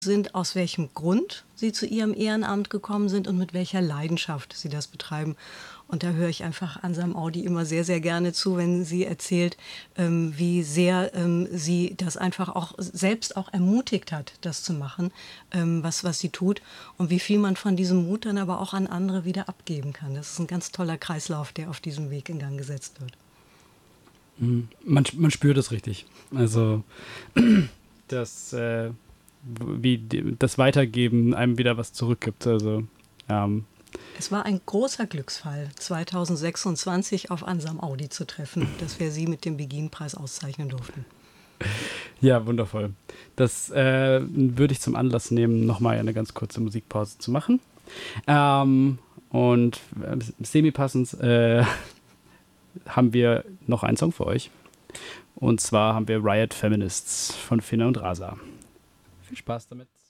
sind, aus welchem Grund sie zu ihrem Ehrenamt gekommen sind und mit welcher Leidenschaft sie das betreiben. Und da höre ich einfach Ansam Audi immer sehr, sehr gerne zu, wenn sie erzählt, wie sehr sie das einfach auch selbst auch ermutigt hat, das zu machen, was sie tut. Und wie viel man von diesem Mut dann aber auch an andere wieder abgeben kann. Das ist ein ganz toller Kreislauf, der auf diesem Weg in Gang gesetzt wird. Man spürt es richtig. Also das, wie das Weitergeben einem wieder was zurückgibt. Also es war ein großer Glücksfall, 2026 auf Ansam Audi zu treffen, dass wir sie mit dem Begin-Preis auszeichnen durften. Ja, wundervoll. Das würde ich zum Anlass nehmen, nochmal eine ganz kurze Musikpause zu machen. Und semi-passend haben wir noch einen Song für euch. Und zwar haben wir Riot Feminists von Finna und Rasa. Viel Spaß damit.